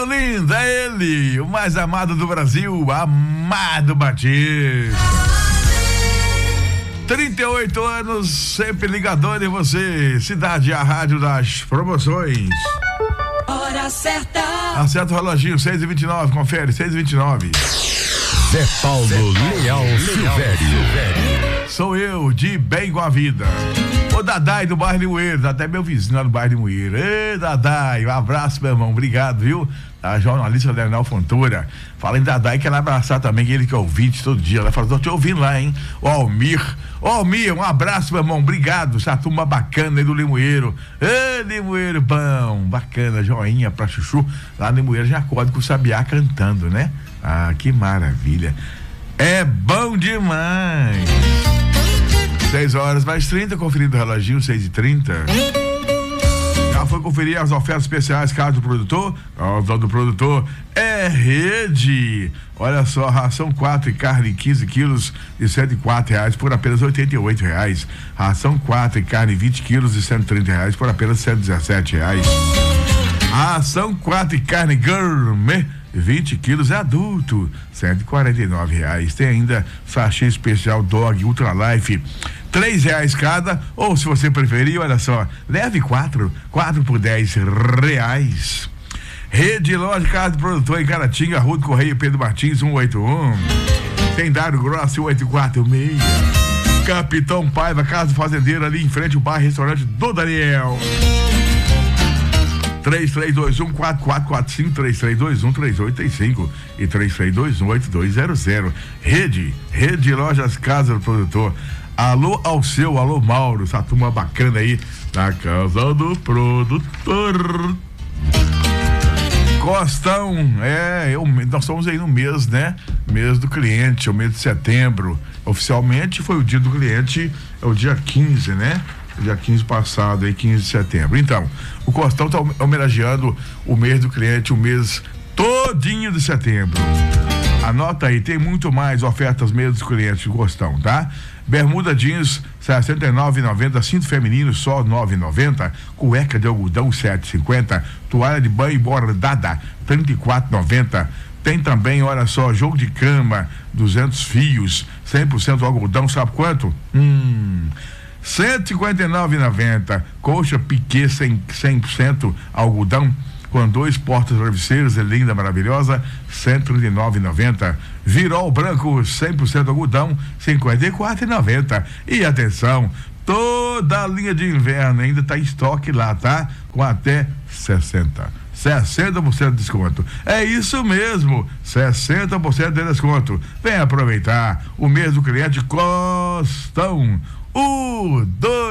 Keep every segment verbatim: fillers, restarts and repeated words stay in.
Rio lindo, é ele, o mais amado do Brasil, Amado Batista. trinta e oito anos, sempre ligador em você. Cidade, a rádio das promoções. Hora certa. Acerta o reloginho, seis e vinte e nove, confere, seis e vinte e nove. Zé Paulo Leal Silvério. Sou eu, de bem com a vida. O Dadai do bairro Limoeiro, até meu vizinho lá do bairro Limoeiro. Ê, Dadai, um abraço, meu irmão, obrigado, viu? A jornalista Leonel Fontoura. Fala em Dadai, quero abraçar também ele que é ouvinte todo dia. Ela fala, tô te ouvindo lá, hein? O Almir. Ô, Almir, um abraço, meu irmão, obrigado. Essa turma bacana aí do Limoeiro. Ê, Limoeiro, bom, bacana, joinha pra chuchu. Lá no Limoeiro já acorda com o Sabiá cantando, né? Ah, que maravilha. É bom demais. seis horas mais trinta, conferindo o reloginho, seis e trinta. Já foi conferir as ofertas especiais Casa do Produtor? Casa do Produtor é Rede. Olha só, ração quatro e carne quinze quilos de cento e quatro reais por apenas oitenta e oito reais. Ração quatro e carne vinte quilos de cento e trinta reais por apenas cento e dezessete reais. Ração quatro e carne gourmet vinte quilos é adulto, cento e quarenta e nove reais. Tem ainda sachê especial Dog Ultra Life, três reais cada, ou se você preferir, olha só, leve quatro, quatro por dez reais. Rede Loja Casa do Produtor em Caratinga, Rua do Correio Pedro Martins, cento e oitenta e um. Tem Dário Grosso, cento e quarenta e seis. Capitão Paiva, Casa do Fazendeiro, ali em frente ao bar restaurante do Daniel. três três dois um quatro quatro quatro cinco, três três dois um três oito cinco e três três dois um oito dois zero zero. Rede, Rede Lojas Casa do Produtor. Alô ao seu, alô Mauro, essa turma bacana aí na Casa do Produtor. Costão, é, eu, nós estamos aí no mês, né? Mês do cliente, é o mês de setembro. Oficialmente foi o dia do cliente, é o dia quinze, né? Dia quinze passado, aí, quinze de setembro. Então, o Costão está homenageando o mês do cliente, o mês todinho de setembro. Anota aí, tem muito mais ofertas mês dos clientes do Costão, tá? Bermuda jeans, sessenta e nove reais e noventa centavos, cinto feminino só nove reais e noventa centavos, cueca de algodão sete reais e cinquenta centavos, toalha de banho bordada trinta e quatro reais e noventa centavos. Tem também, olha só, jogo de cama, duzentos fios, cem por cento algodão, sabe quanto? Hum... cento e cinquenta e nove reais e noventa centavos, coxa piquê cem por cento algodão com dois portas travesseiros, é linda, maravilhosa, cento e trinta e nove reais e noventa centavos. Virol branco cem por cento algodão, cinquenta e quatro reais e noventa centavos. E atenção, toda a linha de inverno ainda está em estoque lá, tá? Com até sessenta por cento de desconto. É isso mesmo, sessenta por cento de desconto. Vem aproveitar o mês do cliente Costão, o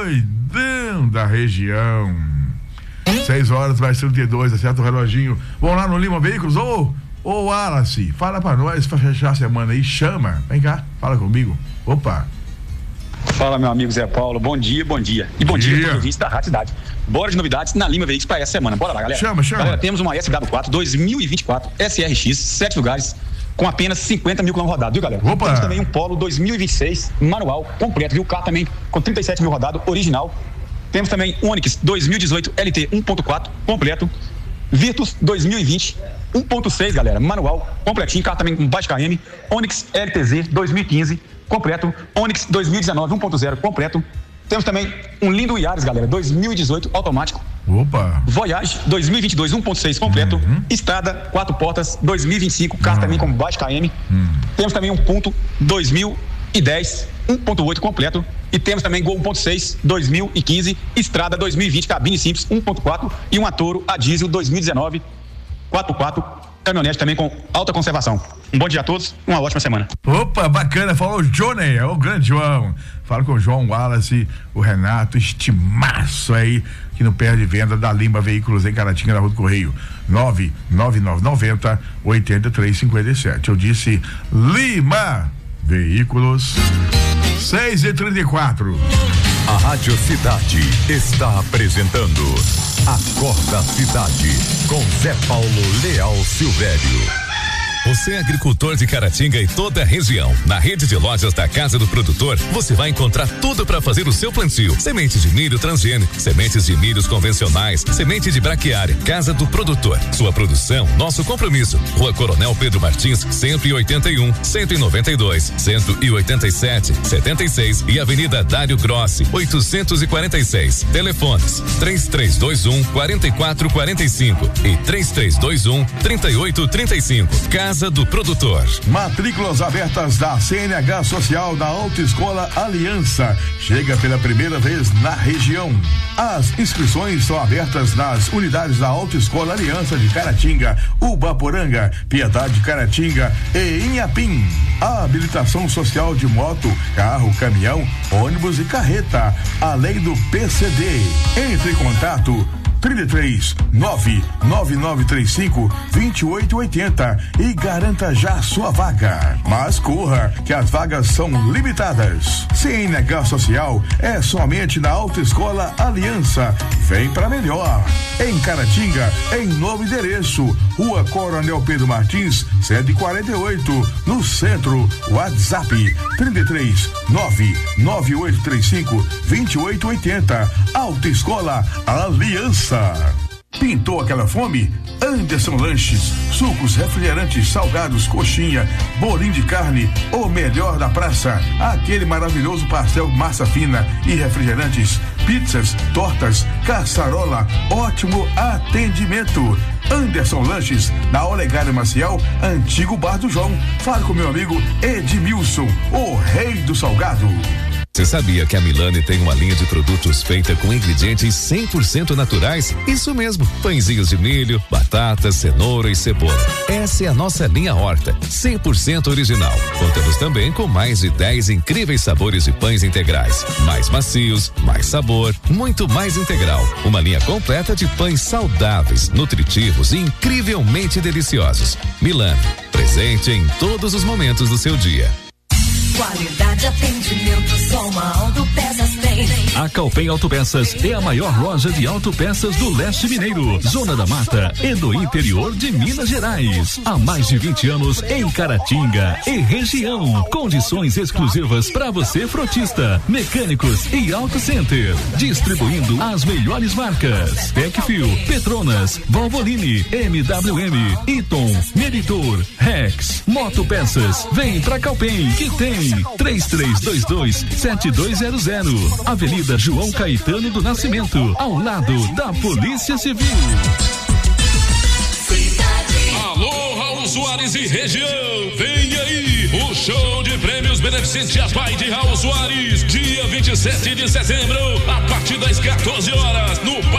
doidão da região. seis horas mais trinta e dois, acerta o reloginho. Vamos lá no Lima Veículos. Ô, ô Wallace, fala pra nós pra fechar a semana aí. Chama, vem cá, fala comigo. Opa. Fala, meu amigo Zé Paulo, bom dia, bom dia. E bom dia, dia para o ouvinte da Rádio Cidade. Bora de novidades na Lima Veículos para essa semana. Bora lá, galera. Chama, chama. Galera, temos uma S W quatro dois mil e vinte e quatro S R X, sete lugares, com apenas cinquenta mil quilômetros rodados, viu, galera? Opa. Temos também um Polo dois mil e vinte e seis, manual, completo, viu? O carro também com trinta e sete mil rodado, original. Temos também Onix dois mil e dezoito L T um ponto quatro, completo. Virtus dois mil e vinte, um ponto seis, galera, manual, completinho, carro também com baixo K M. Onix L T Z dois mil e quinze, completo. Onix dois mil e dezenove um ponto zero, completo. Temos também um lindo Yaris, galera, dois mil e dezoito automático. Opa! Voyage dois mil e vinte e dois um ponto seis completo. Uhum. Estrada quatro portas dois mil e vinte e cinco, carro uhum. também com baixo K M. Uhum. Temos também um Punto dois mil e dez um ponto oito completo. E temos também Gol um ponto seis dois mil e quinze, Estrada dois mil e vinte, cabine simples um ponto quatro e um Toro a diesel dois mil e dezenove quatro por quatro, caminhonete também com alta conservação. Um bom dia a todos, uma ótima semana. Opa, bacana, falou o Johnny, é o grande João. Fala com o João Wallace, o Renato, estimaço aí, que não perde venda da Lima Veículos em Caratinga, na Rua do Correio, nove nove nove nove zero oito três cinco sete. Eu disse Lima Veículos. seis e trinta e quatro. A Rádio Cidade está apresentando Acorda Cidade com Zé Paulo Leal Silvério. Você é agricultor de Caratinga e toda a região. Na rede de lojas da Casa do Produtor, você vai encontrar tudo para fazer o seu plantio. Sementes de milho transgênico, sementes de milhos convencionais, semente de braquiária. Casa do Produtor. Sua produção, nosso compromisso. Rua Coronel Pedro Martins, cento e oitenta e um, cento e noventa e dois, cento e oitenta e sete, setenta e seis e Avenida Dário Grossi, oitocentos e quarenta e seis. Telefones: três três dois um, quatro quatro quatro cinco e três três dois um, três oito três cinco. Casa do Produtor. Matrículas abertas da C N H Social da Autoescola Aliança. Chega pela primeira vez na região. As inscrições são abertas nas unidades da Autoescola Aliança de Caratinga, Ubaporanga, Piedade de Caratinga e Inhapim. A habilitação social de moto, carro, caminhão, ônibus e carreta, além do P C D. Entre em contato trinta e três, nove nove nove três cinco, vinte e oito oitenta e garanta já sua vaga. Mas corra, que as vagas são limitadas. C N H Social é somente na Autoescola Aliança. Vem pra melhor. Em Caratinga, em novo endereço, Rua Coronel Pedro Martins, cento e quarenta e oito, no centro. WhatsApp trinta e três, nove nove oito três cinco, vinte e oito oitenta. Autoescola Aliança. Pintou aquela fome? Anderson Lanches, sucos, refrigerantes, salgados, coxinha, bolinho de carne, o melhor da praça, aquele maravilhoso pastel massa fina e refrigerantes, pizzas, tortas, caçarola, ótimo atendimento. Anderson Lanches, na Olegário Maciel, antigo Bar do João. Fale com meu amigo Edmilson, o rei do salgado. Você sabia que a Milani tem uma linha de produtos feita com ingredientes cem por cento naturais? Isso mesmo, pãezinhos de milho, batatas, cenoura e cebola. Essa é a nossa linha Horta, cem por cento original. Contamos também com mais de dez incríveis sabores de pães integrais, mais macios, mais sabor, muito mais integral. Uma linha completa de pães saudáveis, nutritivos e incrivelmente deliciosos. Milani, presente em todos os momentos do seu dia. Qualidade, atendimento, só uma Autopeças tem. A Calpen Autopeças é a maior loja de autopeças do leste mineiro, Zona da Mata e do interior de Minas Gerais. Há mais de vinte anos em Caratinga e região. Condições exclusivas para você frotista, mecânicos e auto center. Distribuindo as melhores marcas: Tecfil, Petronas, Valvoline, M W M, Eaton, Meritor, Rex, Motopeças. Vem pra Calpen que tem. três três dois dois, sete dois zero zero. Avenida João Caetano do Nascimento, ao lado da Polícia Civil. Alô, Raul Soares e região, vem aí o show de prêmios beneficente Pai de Raul Soares, dia vinte e sete de setembro, a partir das quatorze horas, no